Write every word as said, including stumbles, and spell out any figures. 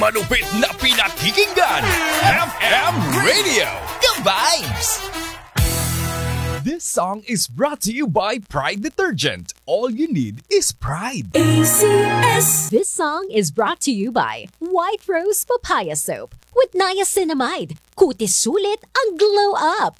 Malupit na pinakikinggan, F M Radio, The Vibes! This song is brought to you by Pride Detergent. All you need is pride. A C S. This song is brought to you by White Rose Papaya Soap with niacinamide. Kutis sulit ang glow up.